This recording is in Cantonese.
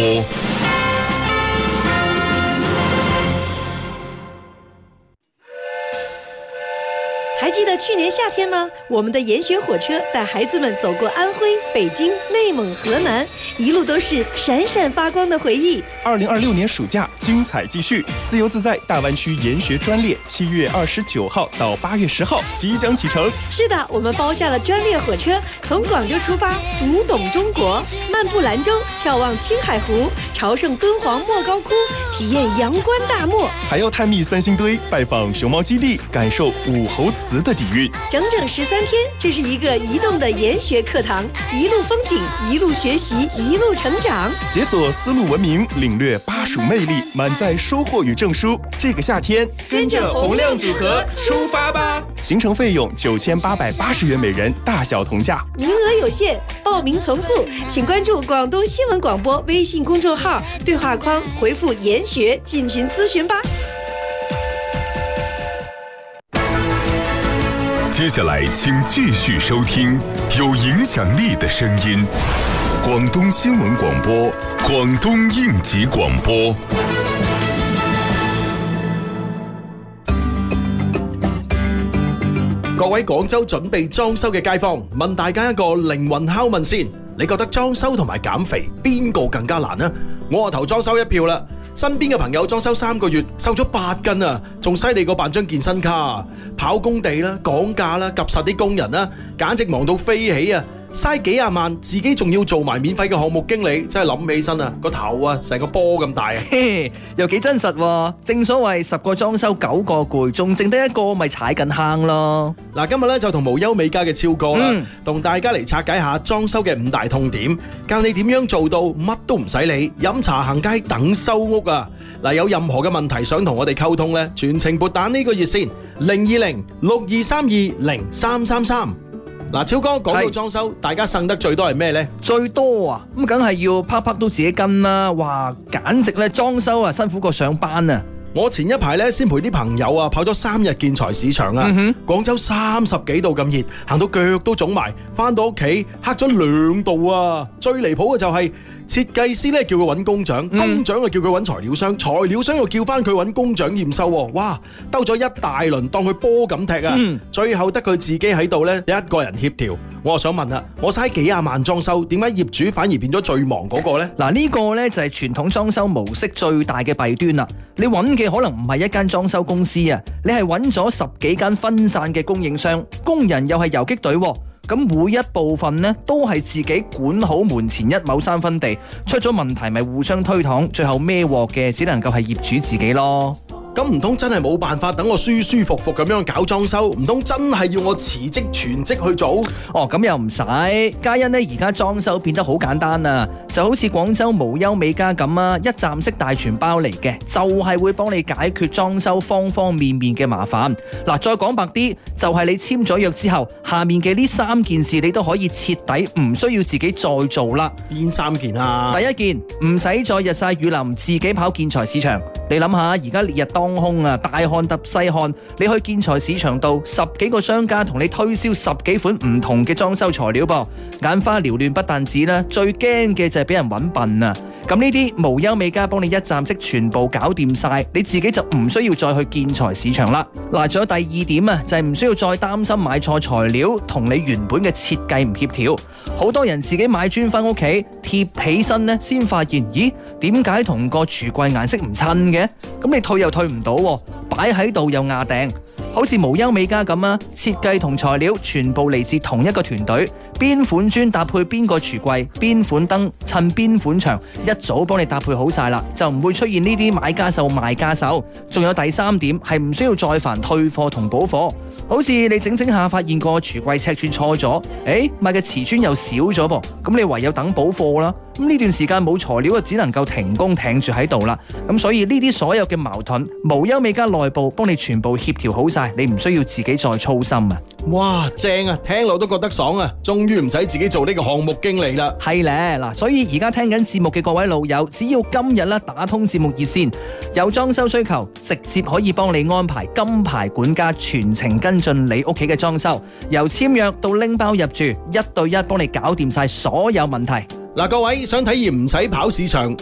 播。 还记得去年夏天吗？我们的研学火车带孩子们走过安徽、北京、内蒙、河南，一路都是闪闪发光的回忆。 2026年暑假精彩继续，自由自在大湾区研学专列7月29号到8月10号即将启程。 是的，我们包下了专列火车，从广州出发，读懂中国，漫步兰州，眺望青海湖，朝圣敦煌莫高窟，体验阳关大漠， 还要探秘三星堆，拜访熊猫基地，感受武侯祠的底蕴。 整整13天，这是一个移动的研学课堂，一路风景，一路学习，一路成长， 解锁丝路文明，领略巴蜀魅力，满载收获与证书。这个夏天， 跟着洪亮组合出发吧！行程费用9880元每人，大小同价， 名额有限，报名从速，请关注广东新闻广播微信公众号，对话框回复研学进群咨询吧。 接下来请继续收听有影响力的声音，广东新闻广播，广东应急广播。 各位廣州準備裝修嘅街坊，問大家一個靈魂拷問先，你覺得裝修同埋減肥邊個更加難呢？我投裝修一票啦。身邊嘅朋友裝修3個月，瘦咗8斤啊，仲犀利過辦張健身卡，跑工地啦，講價啦，及實啲工人啦，簡直忙到飛起啊！嘥幾廿萬，自己仲要做埋免費嘅項目經理，真係諗起身啊，個頭啊成個波咁大啊！ 又幾真實喎！正所謂10個裝修9個攰，仲剩得1個咪踩緊坑咯。 嗱，今日咧就同無憂美家嘅超哥啦，同大家嚟拆解下裝修嘅5大痛點，教你點樣做到乜都唔使理，飲茶行街等收屋啊！嗱，有任何嘅問題想同我哋溝通咧，全程撥打呢個熱線020-6232-0333。嗱，超哥講到裝修，大家呻得最多係咩呢？ 最多啊，咁梗係要啪啪都自己跟啦！哇，簡直咧裝修啊辛苦過上班啊！ 我前一排咧先陪啲朋友啊跑咗3日建材市場啊，廣州30幾度咁熱，行到腳都腫埋，翻到屋企黑咗2度啊！最離譜嘅就係設計師咧叫佢揾工長，工長又叫佢揾材料商，材料商又叫翻佢揾工長驗收喎，哇！兜咗一大輪，當佢波咁踢啊！最後得佢自己喺度咧一個人協調。我又想問啦，我嘥幾廿萬裝修，點解業主反而變咗最忙嗰個呢？ 嗱，呢個呢就係傳統裝修模式最大嘅弊端啦。你揾嘅可能唔係一間裝修公司啊，你係揾咗10幾間分散嘅供應商，工人又係游擊隊喎。咁每一部分呢都係自己管好門前1畝3分地，出咗問題咪互相推搪，最後孭鑊嘅只能夠係業主自己咯。 咁唔通真係冇辦法等我舒舒服服咁樣搞裝修？唔通真係要我辭職全職去做？ 哦，咁又唔使，皆因呢而家裝修變得好簡單啊，就好似廣州無憂美家咁啊，一站式大全包嚟嘅，就係會幫你解決裝修方方面面嘅麻煩。嗱，再講白啲，就係你簽咗約之後，下面嘅呢3件事你都可以徹底唔需要自己再做啦。 邊3件啊？ 第一件，唔使再日曬雨淋自己跑建材市場。你諗下，而家烈日當空啊，大汗揼細汗，你去建材市場度10幾個商家同你推銷10幾款唔同嘅裝修材料噃，眼花繚亂不但止啦，最驚嘅就係俾人揾笨啊！咁呢啲無憂美家幫你一站式全部搞掂晒，你自己就唔需要再去建材市場啦。嗱，仲有第2點啊，就係唔需要再擔心買錯材料同你原本嘅設計唔協調。好多人自己買磚翻屋企貼起身呢，先發現，咦，點解同個櫥櫃顏色唔襯嘅？咁你退又退唔到，擺喺度又壓定。好似無憂美家咁啊，設計同材料全部嚟自同一個團隊，邊款磚搭配邊個櫥櫃，邊款燈襯邊款牆，一早幫你搭配好晒啦，就唔會出現呢啲買家秀賣家秀。仲有第3點係唔需要再煩退貨同補貨，好似你整下發現個櫥櫃尺寸錯咗，買嘅瓷磚又少咗噃，咁你唯有等補貨啦。咁呢段時間冇材料啊，只能夠停工挺住喺度啦。咁所以呢啲所有嘅矛盾，無憂美家內部幫你全部協調好晒，你唔需要自己再操心啊！ 哇，正啊，聽落都覺得爽啊！終於唔使自己做呢個項目經理啦。 係咧，嗱，所以而家聽緊節目嘅各位老友，只要今日咧打通節目熱線，有裝修需求，直接可以幫你安排金牌管家全程跟進你屋企嘅裝修，由簽約到拎包入住，1對1幫你搞掂晒所有問題。 嗱，各位想體驗唔使跑市場